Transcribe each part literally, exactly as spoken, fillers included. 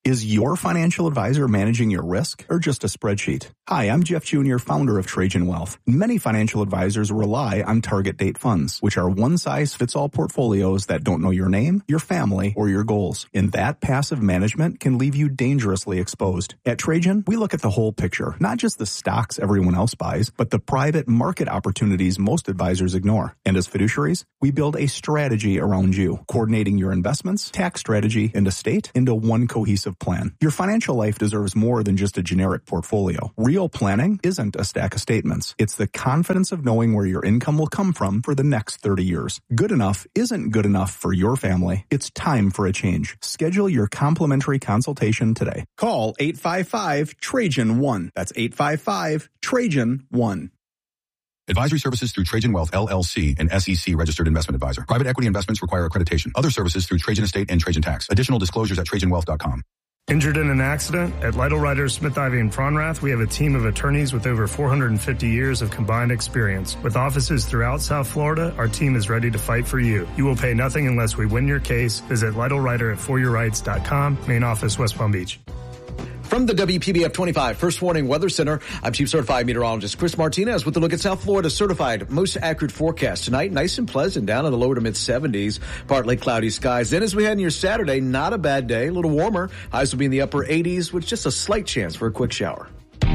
Is your financial advisor managing your risk or just a spreadsheet? Hi, I'm Jeff Junior, founder of Trajan Wealth. Many financial advisors rely on target date funds, which are one-size-fits-all portfolios that don't know your name, your family, or your goals. And that passive management can leave you dangerously exposed. At Trajan, we look at the whole picture, not just the stocks everyone else buys, but the private market opportunities most advisors ignore. And as fiduciaries, we build a strategy around you, coordinating your investments, tax strategy, and estate into one cohesive plan. Your financial life deserves more than just a generic portfolio. Real planning isn't a stack of statements. It's the confidence of knowing where your income will come from for the next thirty years. Good enough isn't good enough for your family. It's time for a change. Schedule your complimentary consultation today. Call eight five five, Trajan one. That's eight five five, Trajan one. Advisory services through Trajan Wealth, L L C, an S E C registered investment advisor. Private equity investments require accreditation. Other services through Trajan Estate and Trajan Tax. Additional disclosures at trajan wealth dot com. Injured in an accident? At Lytle Writers, Smith, Ivy, and Fronrath, we have a team of attorneys with over four hundred fifty years of combined experience. With offices throughout South Florida, our team is ready to fight for you. You will pay nothing unless we win your case. Visit Lytle Writer at for your rights dot com. Main office, West Palm Beach. From the W P B F twenty-five First Warning Weather Center, I'm Chief Certified Meteorologist Chris Martinez with a look at South Florida's certified most accurate forecast. Tonight, nice and pleasant, down in the lower to mid-seventies, partly cloudy skies. Then as we head into your Saturday, not a bad day, a little warmer. Highs will be in the upper eighties with just a slight chance for a quick shower.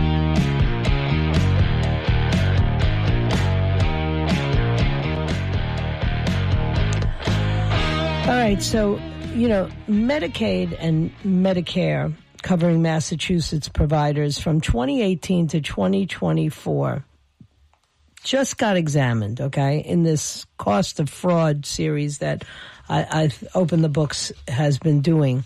All right, so, you know, Medicaid and Medicare covering Massachusetts providers from twenty eighteen to twenty twenty-four just got examined, okay, in this cost of fraud series that I, I've Open the Books has been doing.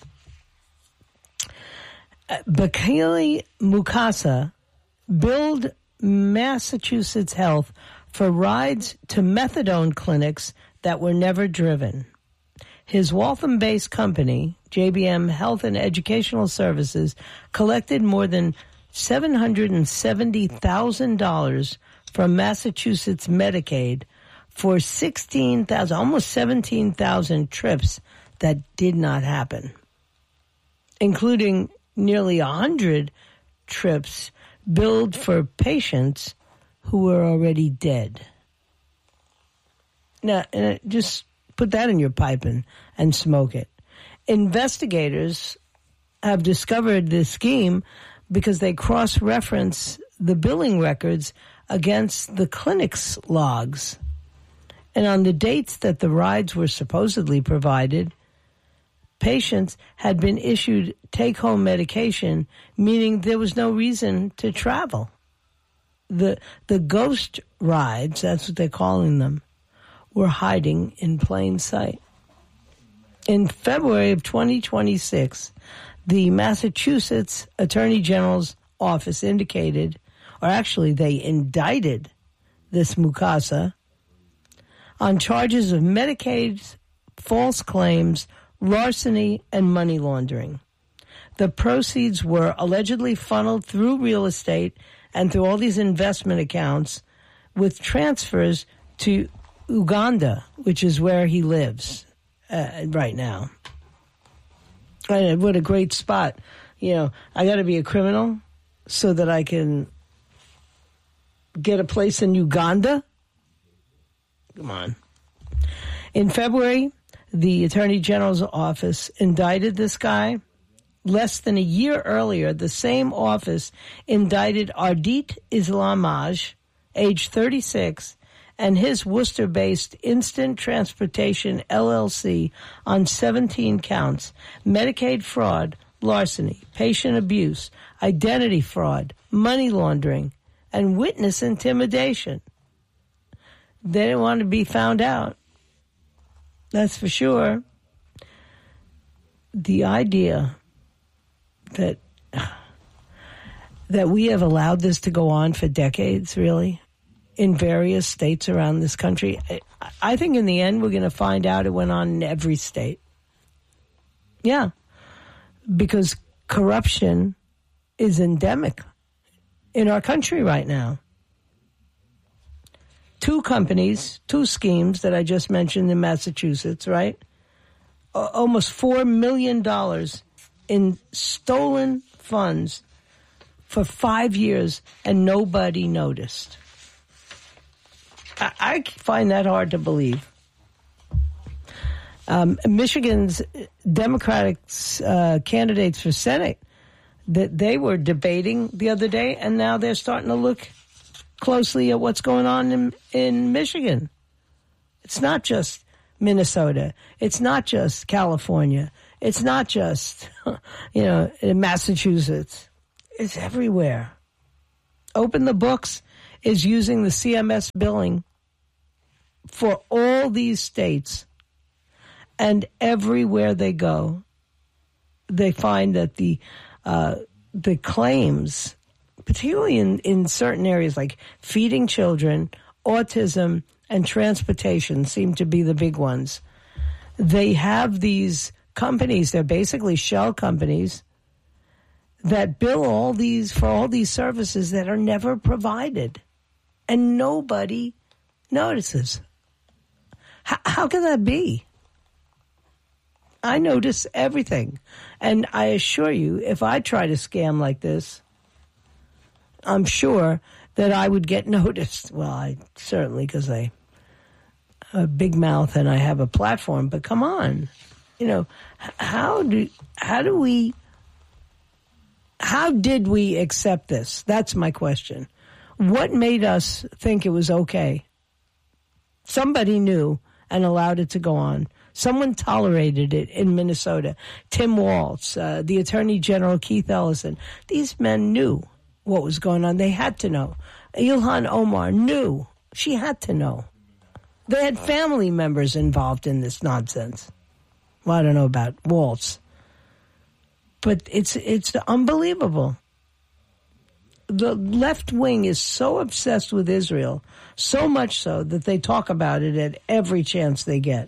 Bakili Mukasa billed Massachusetts Health for rides to methadone clinics that were never driven. His Waltham-based company, J B M Health and Educational Services, collected more than seven hundred seventy thousand dollars from Massachusetts Medicaid for sixteen thousand, almost seventeen thousand trips that did not happen, including nearly one hundred trips billed for patients who were already dead. Now, just put that in your pipe and, and smoke it. Investigators have discovered this scheme because they cross-reference the billing records against the clinic's logs. And on the dates that the rides were supposedly provided, patients had been issued take-home medication, meaning there was no reason to travel. The the ghost rides, that's what they're calling them, were hiding in plain sight. In February of twenty twenty-six, the Massachusetts Attorney General's office indicated, or actually they indicted this Mukasa on charges of Medicaid false claims, larceny, and money laundering. The proceeds were allegedly funneled through real estate and through all these investment accounts with transfers to Uganda, which is where he lives uh, right now. And what a great spot. You know, I got to be a criminal so that I can get a place in Uganda? Come on. In February, the Attorney General's office indicted this guy. Less than a year earlier, the same office indicted Ardit Islamaj, age thirty-six, and his Worcester-based Instant Transportation L L C on seventeen counts: Medicaid fraud, larceny, patient abuse, identity fraud, money laundering, and witness intimidation. They didn't want to be found out. That's for sure. The idea that that we have allowed this to go on for decades, really, in various states around this country, I think in the end we're going to find out it went on in every state. Yeah, because corruption is endemic in our country right now. Two companies, two schemes that I just mentioned in Massachusetts, right? Almost four million dollars in stolen funds for five years and nobody noticed. I, I find that hard to believe. Um, Michigan's Democratic uh, candidates for Senate, that they were debating the other day, and now they're starting to look closely at what's going on in, in Michigan. It's not just Minnesota. It's not just California. It's not just, you know, in Massachusetts. It's everywhere. Open the Books is using the C M S billing for all these states. And everywhere they go, they find that the uh, the claims, particularly in, in certain areas like feeding children, autism, and transportation seem to be the big ones. They have these companies, they're basically shell companies, that bill all these for all these services that are never provided. And nobody notices. H- how can that be? I notice everything. And I assure you, if I try to scam like this, I'm sure that I would get noticed. Well, I certainly, because I have a big mouth and I have a platform. But come on, you know, how do how do we, how did we accept this? That's my question. What made us think it was okay? Somebody knew and allowed it to go on. Someone tolerated it in Minnesota. Tim Walz, uh, the Attorney General Keith Ellison. These men knew what was going on. They had to know. Ilhan Omar knew. She had to know. They had family members involved in this nonsense. Well, I don't know about Walz. But it's it's unbelievable. The left wing is so obsessed with Israel, so much so that they talk about it at every chance they get.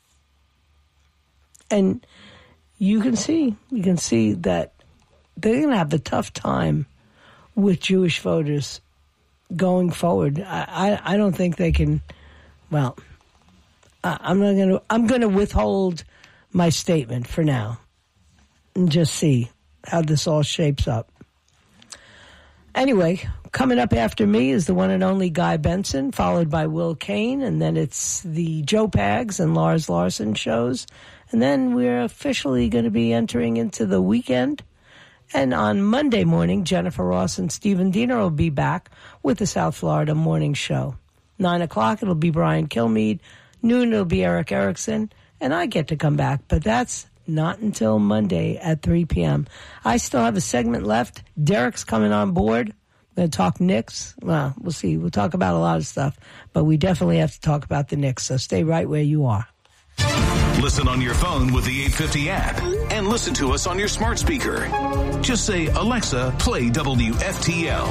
And you can see, you can see that they're going to have a tough time with Jewish voters going forward. I, I, I don't think they can. Well, I, I'm not going to. I'm going to withhold my statement for now, and just see how this all shapes up. Anyway, coming up after me is the one and only Guy Benson, followed by Will Kane, and then it's the Joe Pags and Lars Larson shows. And then we're officially going to be entering into the weekend. And on Monday morning, Jennifer Ross and Stephen Diener will be back with the South Florida Morning Show. Nine o'clock, it'll be Brian Kilmeade. Noon, it'll be Eric Erickson. And I get to come back, but that's not until Monday at three p.m. I still have a segment left. Derek's coming on board. We're going to talk Knicks. Well, we'll see. We'll talk about a lot of stuff, but we definitely have to talk about the Knicks, so stay right where you are. Listen on your phone with the eight fifty app and listen to us on your smart speaker. Just say, Alexa, play W F T L.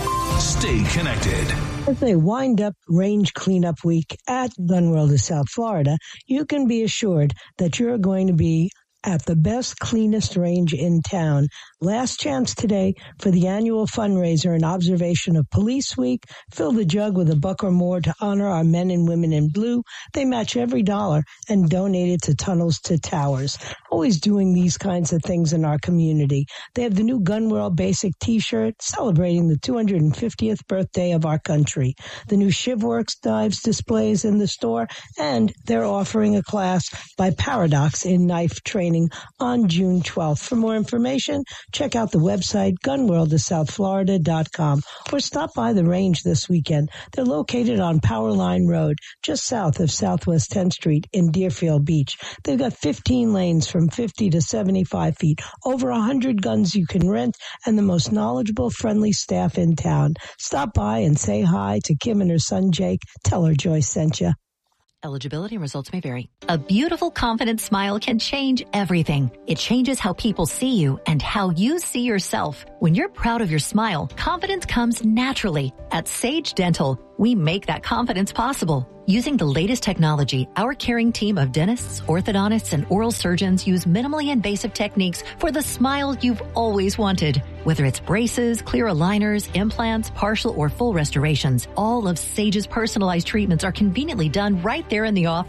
Stay connected. As they wind up range cleanup week at Gun World of South Florida, you can be assured that you're going to be at the best, cleanest range in town. Last chance today for the annual fundraiser in observation of Police Week. Fill the jug with a buck or more to honor our men and women in blue. They match every dollar and donate it to Tunnels to Towers. Always doing these kinds of things in our community. They have the new Gun World Basic T-shirt celebrating the two hundred fiftieth birthday of our country. The new ShivWorks knives displays in the store, and they're offering a class by Paradox in knife training on June twelfth. For more information, check out the website gun world of south florida dot com or stop by the range this weekend. They're located on Powerline Road, just south of Southwest tenth Street in Deerfield Beach. They've got fifteen lanes from fifty to seventy-five feet, over one hundred guns you can rent, and the most knowledgeable, friendly staff in town. Stop by and say hi to Kim and her son Jake. Tell her Joyce sent you. Eligibility and results may vary. A beautiful, confident smile can change everything. It changes how people see you and how you see yourself. When you're proud of your smile, confidence comes naturally. At Sage Dental, we make that confidence possible. Using the latest technology, our caring team of dentists, orthodontists, and oral surgeons use minimally invasive techniques for the smile you've always wanted. Whether it's braces, clear aligners, implants, partial or full restorations, all of Sage's personalized treatments are conveniently done right there in the office.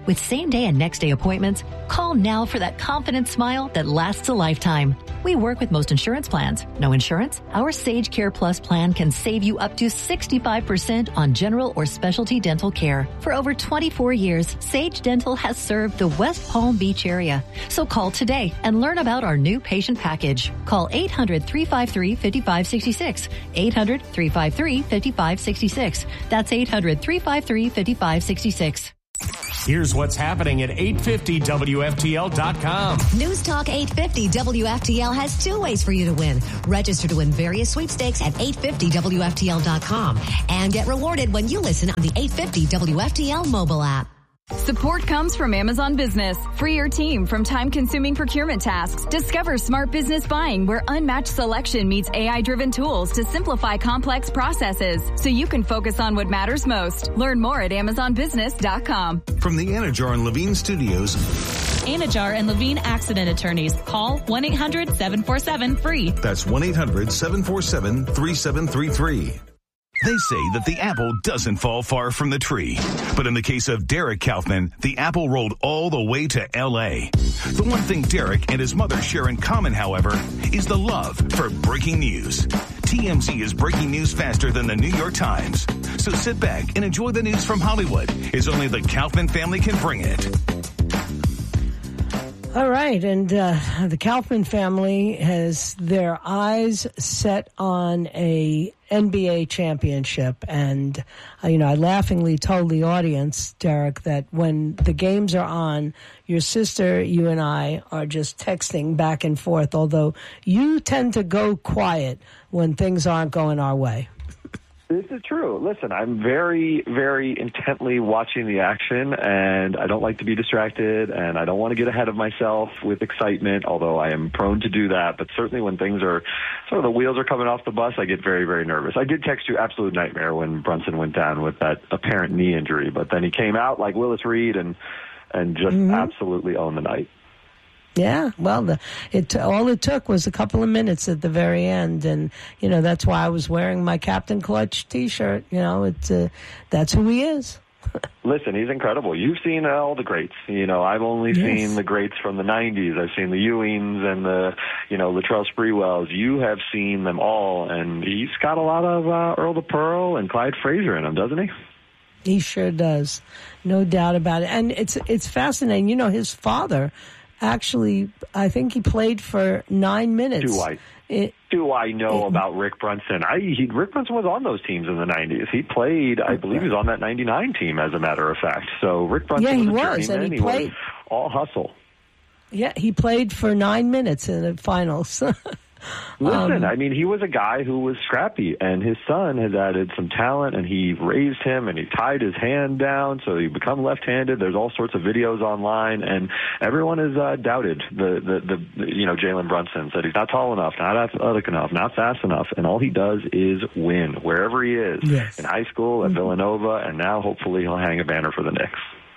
With same-day and next-day appointments, call now for that confident smile that lasts a lifetime. We work with most insurance plans. No insurance? Our Sage Care Plus plan can save you up to sixty-five percent on general or specialty dental care. For over twenty-four years, Sage Dental has served the West Palm Beach area. So call today and learn about our new patient package. Call eight hundred, three five three, five five six six. eight hundred, three five three, five five six six. That's eight hundred, three five three, five five six six. Here's what's happening at eight fifty W F T L dot com. News Talk eight fifty W F T L has two ways for you to win. Register to win various sweepstakes at eight fifty W F T L dot com and get rewarded when you listen on the eight fifty W F T L mobile app. Support comes from Amazon Business. Free your team from time-consuming procurement tasks. Discover smart business buying where unmatched selection meets A I-driven tools to simplify complex processes so you can focus on what matters most. Learn more at amazon business dot com. From the Anajar and Levine Studios, Anajar and Levine Accident Attorneys. Call one eight hundred, seven four seven, free. That's one eight hundred, seven four seven, three seven three three. They say that the apple doesn't fall far from the tree. But in the case of Derek Kaufman, the apple rolled all the way to L A. The one thing Derek and his mother share in common, however, is the love for breaking news. T M Z is breaking news faster than the New York Times. So sit back and enjoy the news from Hollywood, as only the Kaufman family can bring it. All right, and uh, the Kaufman family has their eyes set on a N B A championship. And, uh, you know, I laughingly told the audience, Derek, that when the games are on, your sister, you and I are just texting back and forth, although you tend to go quiet when things aren't going our way. This is true. Listen, I'm very, very intently watching the action, and I don't like to be distracted, and I don't want to get ahead of myself with excitement, although I am prone to do that. But certainly when things are, sort of the wheels are coming off the bus, I get very, very nervous. I did text you absolute nightmare when Brunson went down with that apparent knee injury, but then he came out like Willis Reed and, and just mm-hmm. absolutely owned the night. Yeah, well, the, it all it took was a couple of minutes at the very end, and you know that's why I was wearing my Captain Clutch T-shirt. You know, it's uh, that's who he is. Listen, he's incredible. You've seen all the greats. You know, I've only yes. seen the greats from the nineties. I've seen the Ewings and the, you know, Latrell Sprewells. You have seen them all, and he's got a lot of uh, Earl the Pearl and Clyde Frazier in him, doesn't he? He sure does, no doubt about it. And it's it's fascinating. You know, his father. Actually, I think he played for nine minutes. Do I it, do I know it, about Rick Brunson? I he, Rick Brunson was on those teams in the nineties. He played, I believe, he was on that ninety-nine team, as a matter of fact. So Rick Brunson yeah, he was a was, journeyman. and he, he played was all hustle. Yeah, he played for nine minutes in the finals. Listen, um, I mean, he was a guy who was scrappy, and his son has added some talent, and he raised him, and he tied his hand down, so he become left-handed. There's all sorts of videos online, and everyone has uh, doubted the, the, the, you know, Jalen Brunson, said he's not tall enough, not athletic enough, not fast enough, and all he does is win, wherever he is, yes. in high school, at mm-hmm. Villanova, and now hopefully he'll hang a banner for the Knicks.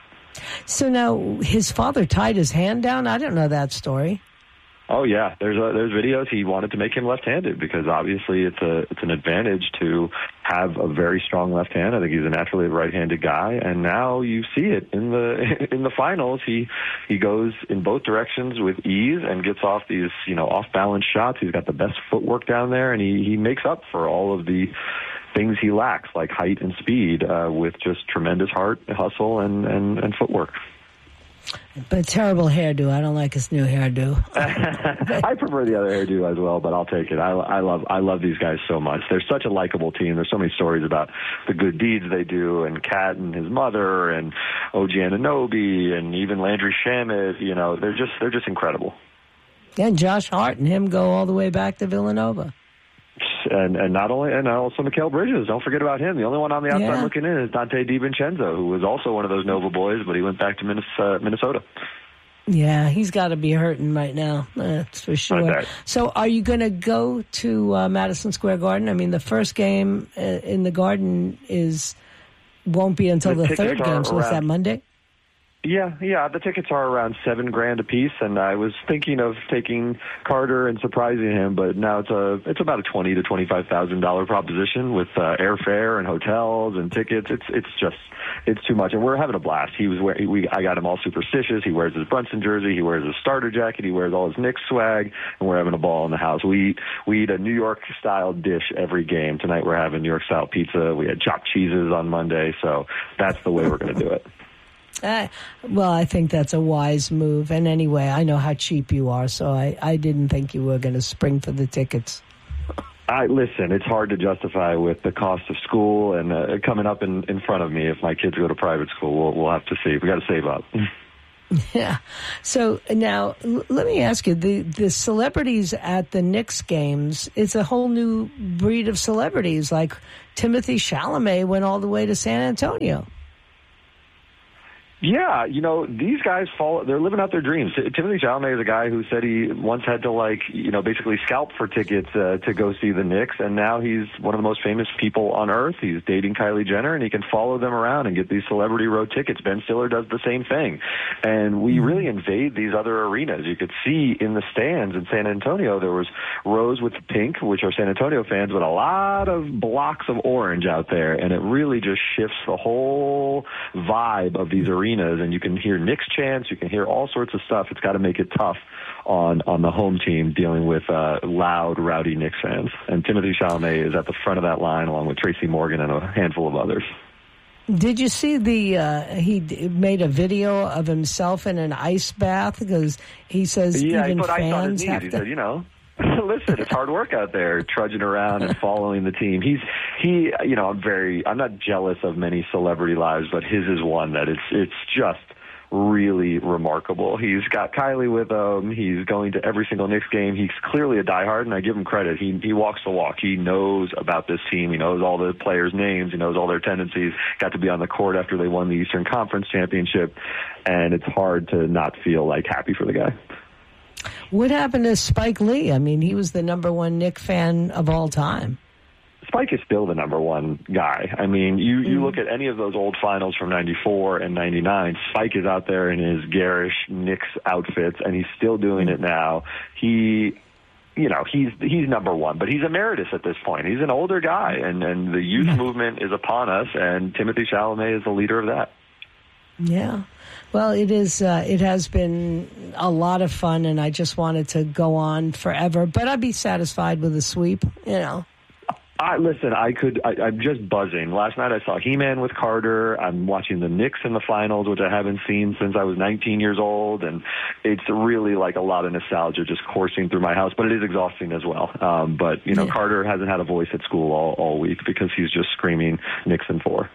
So now, his father tied his hand down? I don't know that story. Oh yeah, there's a, there's videos. He wanted to make him left-handed because obviously it's a it's an advantage to have a very strong left hand. I think he's a naturally right-handed guy, and now you see it in the in the finals. He he goes in both directions with ease and gets off these you know off-balance shots. He's got the best footwork down there, and he he makes up for all of the things he lacks, like height and speed, uh, with just tremendous heart, hustle, and and, and footwork. But terrible hairdo. I don't like his new hairdo. I prefer the other hairdo as well, but I'll take it. I, I love I love these guys so much. They're such a likable team. There's so many stories about the good deeds they do, and Kat and his mother, and O G Anunoby, and even Landry Shamet. You know, they're just they're just incredible. And Josh Hart and him go all the way back to Villanova. And and not only and also Mikal Bridges. Don't forget about him. The only one on the outside yeah. looking in is Dante DiVincenzo, who was also one of those Nova boys, but he went back to Minnesota. Yeah, he's got to be hurting right now. That's for sure. So, are you going to go to uh, Madison Square Garden? I mean, the first game uh, in the Garden is won't be until the, the third game. So, is that Monday? Yeah, yeah. The tickets are around seven grand a piece, and I was thinking of taking Carter and surprising him, but now it's a it's about a twenty to twenty five thousand dollar proposition with uh, airfare and hotels and tickets. It's it's just it's too much, and we're having a blast. He was wearing, we I got him all superstitious. He wears his Brunson jersey, he wears his starter jacket, he wears all his Knicks swag, and we're having a ball in the house. We eat we eat a New York style dish every game. Tonight we're having New York style pizza. We had chopped cheeses on Monday, so that's the way we're going to do it. Uh, well, I think that's a wise move. And anyway, I know how cheap you are, so I, I didn't think you were going to spring for the tickets. I listen, it's hard to justify with the cost of school and uh, coming up in, in front of me. If my kids go to private school, we'll, we'll have to see. We got to save up. Yeah. So now l- let me ask you, the, the celebrities at the Knicks games, it's a whole new breed of celebrities. Like Timothée Chalamet went all the way to San Antonio. Yeah, you know, these guys fall, they're living out their dreams. Timothée Chalamet is a guy who said he once had to, like, you know, basically scalp for tickets uh, to go see the Knicks, and now he's one of the most famous people on earth. He's dating Kylie Jenner, and he can follow them around and get these celebrity road tickets. Ben Stiller does the same thing. And we really invade these other arenas. You could see in the stands in San Antonio, there was rows with pink, which are San Antonio fans, but a lot of blocks of orange out there, and it really just shifts the whole vibe of these arenas. And you can hear Knicks chants, you can hear all sorts of stuff. It's got to make it tough on on the home team dealing with uh, loud, rowdy Knicks fans. And Timothée Chalamet is at the front of that line along with Tracy Morgan and a handful of others. Did you see the, uh, he d- made a video of himself in an ice bath because he says yeah, even he put fans ice on his knees. have He to... said, you know, listen, it's hard work out there, trudging around and following the team. He's, he, you know, I'm very, I'm not jealous of many celebrity lives, but his is one that it's, it's just really remarkable. He's got Kylie with him. He's going to every single Knicks game. He's clearly a diehard, and I give him credit. He, he walks the walk. He knows about this team. He knows all the players' names. He knows all their tendencies. Got to be on the court after they won the Eastern Conference Championship, and it's hard to not feel like happy for the guy. What happened to Spike Lee? I mean, he was the number one Knick fan of all time. Spike is still the number one guy. I mean, you, you mm. look at any of those old finals from ninety-four and ninety-nine, Spike is out there in his garish Knicks outfits, and he's still doing mm. it now. He... You know, he's he's number one, but he's emeritus at this point. He's an older guy, and, and the youth mm. movement is upon us, and Timothée Chalamet is the leader of that. Yeah. Well, it is. Uh, it has been a lot of fun, and I just wanted to go on forever. But I'd be satisfied with a sweep, you know. I, listen, I could. I, I'm just buzzing. Last night I saw He-Man with Carter. I'm watching the Knicks in the finals, which I haven't seen since I was nineteen years old, and it's really like a lot of nostalgia just coursing through my house. But it is exhausting as well. Um, but you know, yeah. Carter hasn't had a voice at school all, all week because he's just screaming Knicks in four.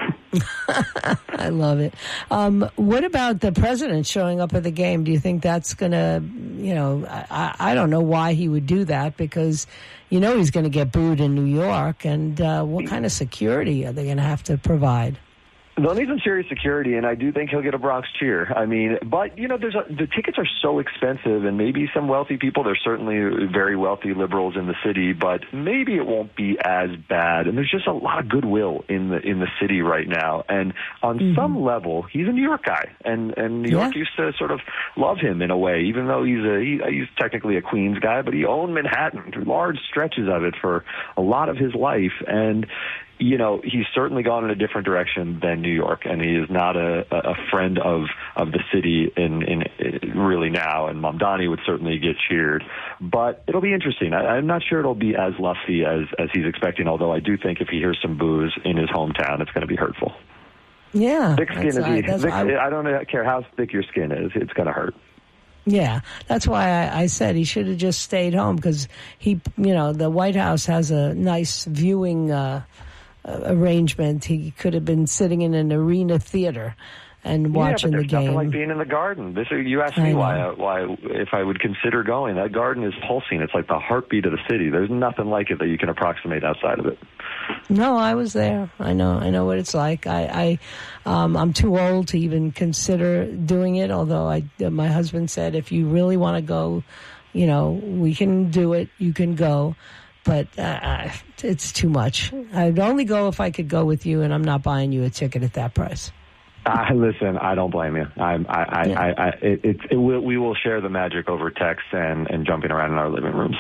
I love it. Um, what about the president showing up at the game? Do you think that's going to, you know, I, I don't know why he would do that because, you know, he's going to get booed in New York. And uh, what kind of security are they going to have to provide? They'll need some serious security, and I do think he'll get a Bronx cheer. I mean, but, you know, there's a, the tickets are so expensive, and maybe some wealthy people, there's certainly very wealthy liberals in the city, but maybe it won't be as bad. And there's just a lot of goodwill in the in the city right now. And on mm-hmm. some level, he's a New York guy, and, and New yeah. York used to sort of love him in a way, even though he's a he, he's technically a Queens guy, but he owned Manhattan through large stretches of it for a lot of his life. And you know, he's certainly gone in a different direction than New York, and he is not a, a friend of, of the city in, in really now, and Mamdani would certainly get cheered. But it'll be interesting. I, I'm not sure it'll be as lusty as, as he's expecting, although I do think if he hears some boos in his hometown, it's going to be hurtful. Yeah. Thick skin is I, thick, I, I don't care how thick your skin is, it's going to hurt. Yeah, that's why I, I said he should have just stayed home because he, you know, the White House has a nice viewing uh Uh, arrangement. He could have been sitting in an arena theater and watching yeah, but the game. Nothing like being in the Garden. This, you asked me why, why, if I would consider going. That Garden is pulsing. It's like the heartbeat of the city. There's nothing like it that you can approximate outside of it. No, I was there. I know. I know what it's like. I, I um, I'm too old to even consider doing it. Although I, my husband said, if you really want to go, you know, we can do it. You can go. But uh, it's too much. I'd only go if I could go with you, and I'm not buying you a ticket at that price. I listen. I don't blame you. I'm, I, I, Yeah. I, I, it, it, it will, we will share the magic over text and, and jumping around in our living rooms.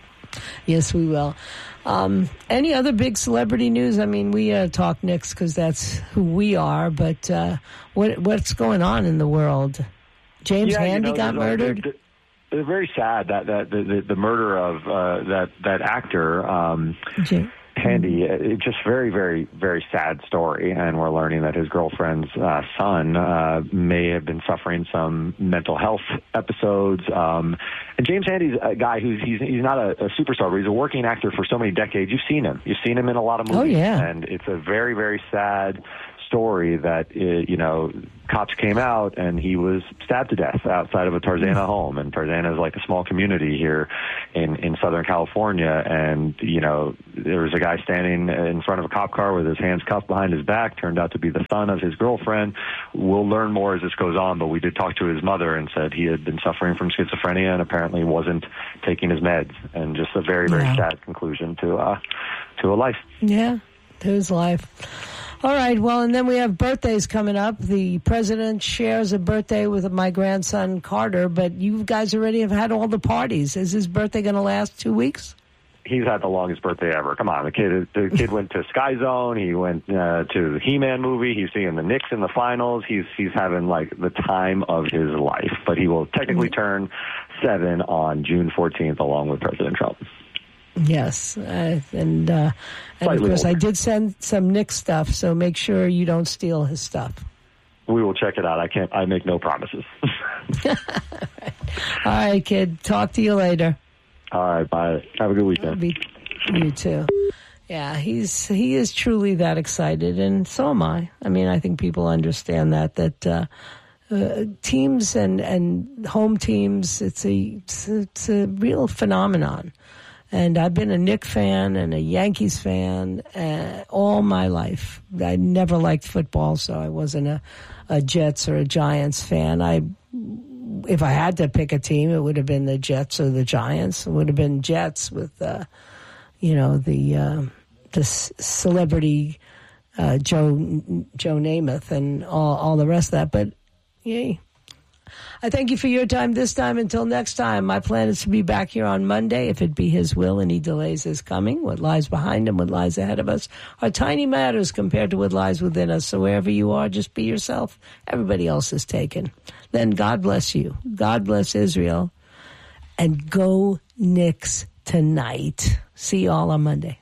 Yes, we will. Um, any other big celebrity news? I mean, we uh, talk Knicks because that's who we are. But uh, what what's going on in the world? James yeah, Handy you know, got murdered. The, the, it's very sad that that the, the, the murder of uh, that that actor. Um, James. Handy, it's just very, very, very sad story, and we're learning that his girlfriend's uh, son uh, may have been suffering some mental health episodes. Um, and James Handy's a guy who's he's he's not a, a superstar, but he's a working actor for so many decades. You've seen him. You've seen him in a lot of movies. Oh, yeah. And it's a very, very sad story that, uh, you know, cops came out and he was stabbed to death outside of a Tarzana home. And Tarzana is like a small community here in, in Southern California. And, you know, there was a guy standing in front of a cop car with his hands cuffed behind his back, turned out to be the son of his girlfriend. We'll learn more as this goes on, but we did talk to his mother and said he had been suffering from schizophrenia and apparently wasn't taking his meds. And just a very, very Yeah. sad conclusion to, uh, to a life. Yeah, to his life. All right, well, and then we have birthdays coming up. The president shares a birthday with my grandson, Carter, but you guys already have had all the parties. Is his birthday going to last two weeks? He's had the longest birthday ever. Come on, the kid. The kid went to Sky Zone. He went uh, to the He-Man movie. He's seeing the Knicks in the finals. He's he's having like the time of his life. But he will technically turn seven on June fourteenth, along with President Trump. Yes, uh, and uh, and of Slightly course older. I did send some Nick stuff, so make sure you don't steal his stuff. We will check it out. I can't. I make no promises. All right, kid. Talk to you later. All right. Bye. Have a good weekend. Be, you too. Yeah, he's he is truly that excited, and so am I. I mean, I think people understand that that uh, uh, teams and and home teams. It's a it's a, it's a real phenomenon. And I've been a Knicks fan and a Yankees fan uh, all my life. I never liked football, so I wasn't a, a Jets or a Giants fan. I, if I had to pick a team, it would have been the Jets or the Giants. It would have been Jets with, uh, you know, the uh, the c- celebrity uh, Joe Joe Namath and all all the rest of that. But yay. I thank you for your time this time. Until next time, my plan is to be back here on Monday, if it be his will and he delays his coming. What lies behind him, what lies ahead of us are tiny matters compared to what lies within us. So wherever you are, just be yourself. Everybody else is taken. Then God bless you. God bless Israel. And go Knicks tonight. See you all on Monday.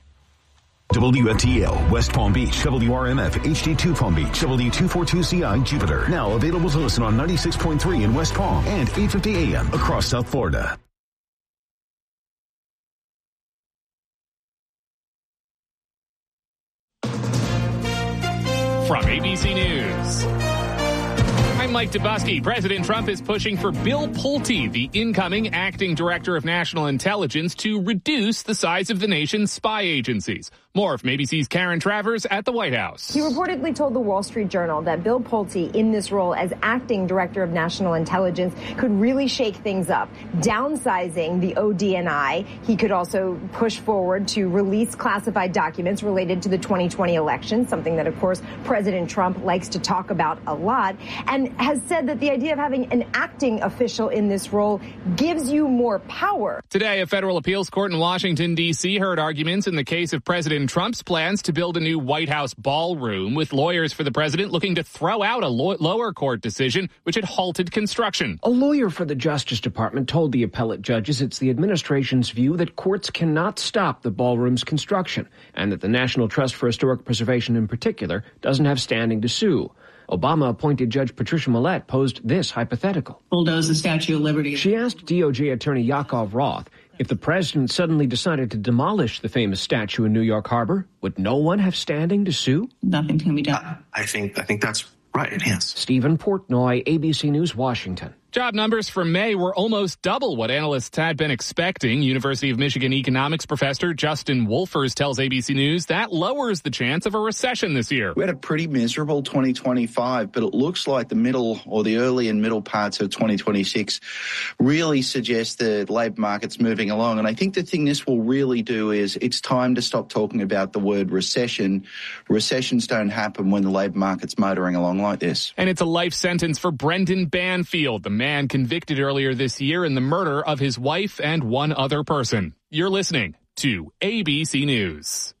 W F T L, West Palm Beach, W R M F, H D two Palm Beach, W two forty-two C I, Jupiter. Now available to listen on ninety-six point three in West Palm and eight fifty A M across South Florida. From A B C News, I'm Mike Dubusky. President Trump is pushing for Bill Pulte, the incoming acting director of national intelligence, to reduce the size of the nation's spy agencies. More from A B C's Karen Travers at the White House. He reportedly told the Wall Street Journal that Bill Pulte, in this role as acting director of national intelligence, could really shake things up, downsizing the O D N I. He could also push forward to release classified documents related to the twenty twenty election, something that, of course, President Trump likes to talk about a lot, and has said that the idea of having an acting official in this role gives you more power. Today, a federal appeals court in Washington, D C heard arguments in the case of President Trump's plans to build a new White House ballroom, with lawyers for the president looking to throw out a lo- lower court decision which had halted construction. A lawyer for the Justice Department told the appellate judges it's the administration's view that courts cannot stop the ballroom's construction, and that the National Trust for Historic Preservation in particular doesn't have standing to sue. Obama-appointed Judge Patricia Millett posed this hypothetical. Bulldoze the Statue of Liberty. She asked D O J Attorney Yakov Roth, if the president suddenly decided to demolish the famous statue in New York Harbor, would no one have standing to sue? Nothing can be done. I think I think that's right, yes. Stephen Portnoy, A B C News, Washington. Job numbers for May were almost double what analysts had been expecting. University of Michigan economics professor Justin Wolfers tells A B C News that lowers the chance of a recession this year. We had a pretty miserable twenty twenty-five, but it looks like the middle or the early and middle parts of twenty twenty-six really suggest the labour market's moving along. And I think the thing this will really do is it's time to stop talking about the word recession. Recessions don't happen when the labour market's motoring along like this. And it's a life sentence for Brendan Banfield, the man convicted earlier this year in the murder of his wife and one other person. You're listening to A B C News.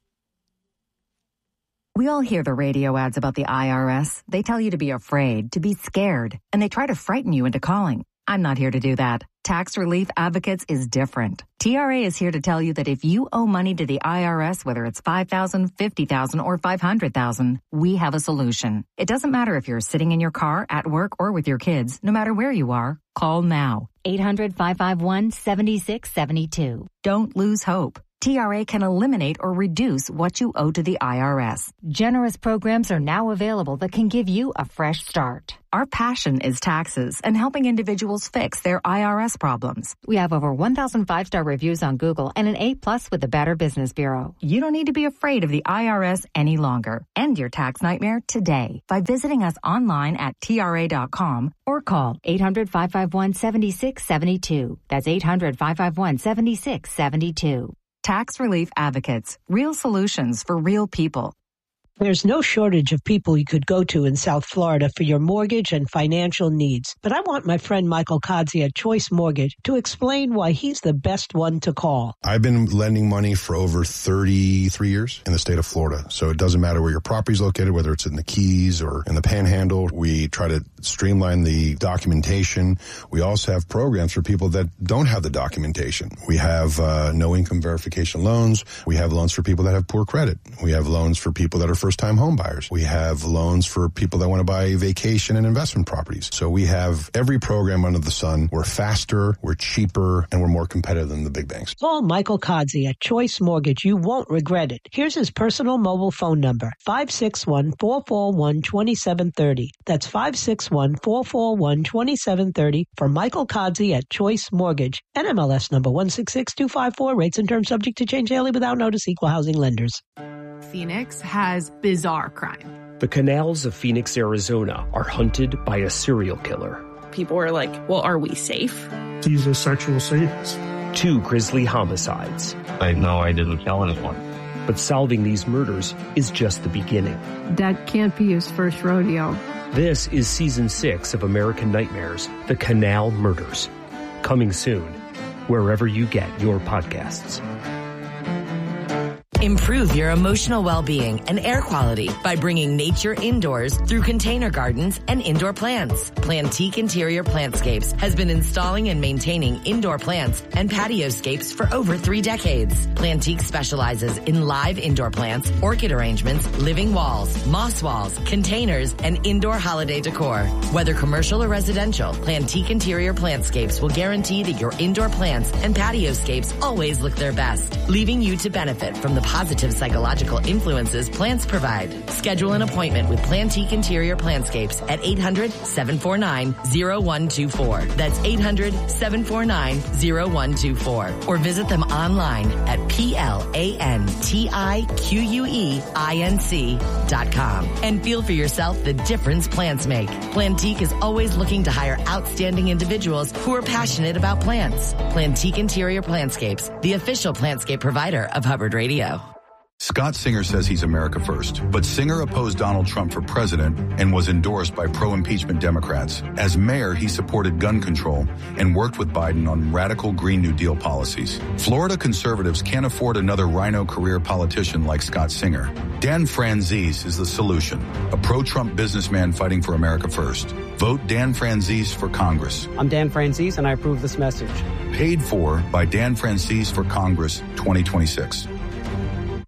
We all hear the radio ads about the I R S. They tell you to be afraid, to be scared, and they try to frighten you into calling. I'm not here to do that. Tax Relief Advocates is different. T R A is here to tell you that if you owe money to the I R S, whether it's five thousand dollars, fifty thousand dollars, or five hundred thousand dollars, we have a solution. It doesn't matter if you're sitting in your car, at work, or with your kids. No matter where you are, call now. eight hundred, five five one, seven six seven two. Don't lose hope. T R A can eliminate or reduce what you owe to the I R S. Generous programs are now available that can give you a fresh start. Our passion is taxes and helping individuals fix their I R S problems. We have over one thousand five-star reviews on Google and an A plus with the Better Business Bureau. You don't need to be afraid of the I R S any longer. End your tax nightmare today by visiting us online at T R A dot com or call eight hundred, five five one, seven six seven two. That's eight hundred, five five one, seven six seven two. Tax Relief Advocates. Real solutions for real people. There's no shortage of people you could go to in South Florida for your mortgage and financial needs. But I want my friend Michael Kodzie at Choice Mortgage to explain why he's the best one to call. I've been lending money for over thirty-three years in the state of Florida. So it doesn't matter where your property is located, whether it's in the Keys or in the Panhandle. We try to streamline the documentation. We also have programs for people that don't have the documentation. We have uh, no income verification loans. We have loans for people that have poor credit. We have loans for people that are first-time home buyers. We have loans for people that want to buy vacation and investment properties. So we have every program under the sun. We're faster, we're cheaper, and we're more competitive than the big banks. Call Michael Kodzie at Choice Mortgage. You won't regret it. Here's his personal mobile phone number, five six one, four four one, two seven three zero. That's five six one, four four one, two seven three zero for Michael Kodzie at Choice Mortgage. N M L S number one six six two five four. Rates and terms subject to change daily without notice. Equal housing lenders. Phoenix has bizarre crime. The canals of Phoenix, Arizona are hunted by a serial killer. People are like, well, are we safe? He's a sexual sadist. Two grisly homicides. I know I didn't kill anyone. But solving these murders is just the beginning. That can't be his first rodeo. This is season six of American Nightmares, The Canal Murders. Coming soon, wherever you get your podcasts. Improve your emotional well-being and air quality by bringing nature indoors through container gardens and indoor plants. Plantique Interior Plantscapes has been installing and maintaining indoor plants and patioscapes for over three decades. Plantique specializes in live indoor plants, orchid arrangements, living walls, moss walls, containers, and indoor holiday decor. Whether commercial or residential, Plantique Interior Plantscapes will guarantee that your indoor plants and patioscapes always look their best, leaving you to benefit from the positive psychological influences plants provide. Schedule an appointment with Plantique Interior Plantscapes at eight hundred, seven four nine, zero one two four. That's eight hundred, seven four nine, zero one two four. Or visit them online at P L A N T I Q U E I N C dot com. And feel for yourself the difference plants make. Plantique is always looking to hire outstanding individuals who are passionate about plants. Plantique Interior Plantscapes, the official plantscape provider of Hubbard Radio. Scott Singer says he's America first, but Singer opposed Donald Trump for president and was endorsed by pro-impeachment Democrats. As mayor, he supported gun control and worked with Biden on radical Green New Deal policies. Florida conservatives can't afford another rhino career politician like Scott Singer. Dan Franzese is the solution, a pro-Trump businessman fighting for America first. Vote Dan Franzese for Congress. I'm Dan Franzese, and I approve this message. Paid for by Dan Franzese for Congress twenty twenty-six.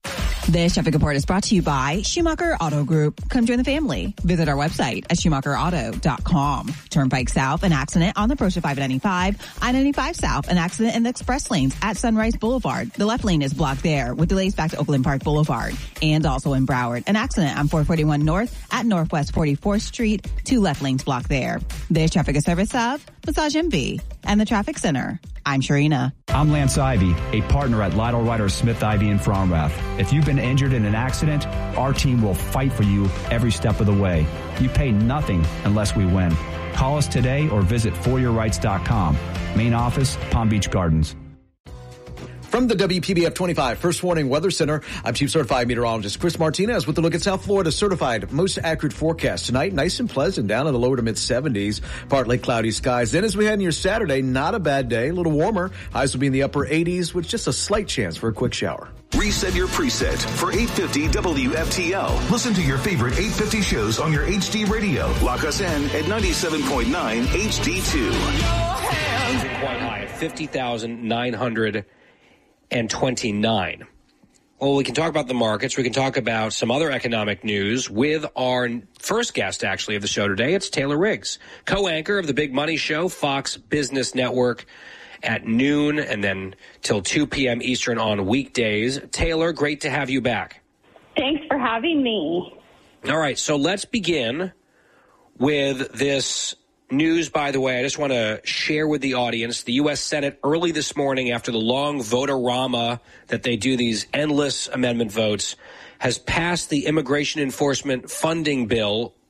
This traffic report is brought to you by Schumacher Auto Group. Come join the family. Visit our website at schumacher auto dot com. Turnpike South, an accident on the approach to five ninety-five. I ninety-five South, an accident in the express lanes at Sunrise Boulevard. The left lane is blocked there with delays back to Oakland Park Boulevard. And also in Broward, an accident on four forty-one North at Northwest forty-fourth Street. Two left lanes blocked there. This traffic is service of Massage M V and the Traffic Center. I'm Sharina. I'm Lance Ivy, a partner at Lytle Ryder Smith Ivy in Fromrath. If you've been injured in an accident, our team will fight for you every step of the way. You pay nothing unless we win. Call us today or visit for your rights dot com. Main office, Palm Beach Gardens. From the W P B F twenty-five First Warning Weather Center, I'm Chief Certified Meteorologist Chris Martinez with a look at South Florida's certified most accurate forecast. Tonight, nice and pleasant, down in the lower to mid seventies, partly cloudy skies. Then as we head into your Saturday, not a bad day, a little warmer. Highs will be in the upper eighties with just a slight chance for a quick shower. Reset your preset for eight fifty W F T L. Listen to your favorite eight fifty shows on your H D radio. Lock us in at ninety-seven point nine H D two. Quite high at fifty thousand nine hundred twenty-nine. Well, we can talk about the markets. We can talk about some other economic news with our first guest, actually, of the show today. It's Taylor Riggs, co-anchor of the Big Money Show, Fox Business Network, at noon and then till two p.m. Eastern on weekdays. Taylor, great to have you back. Thanks for having me. All right, so let's begin with this news, by the way. I just want to share with the audience, the U S Senate early this morning, after the long vote-a-rama that they do, these endless amendment votes, has passed the Immigration Enforcement Funding Bill,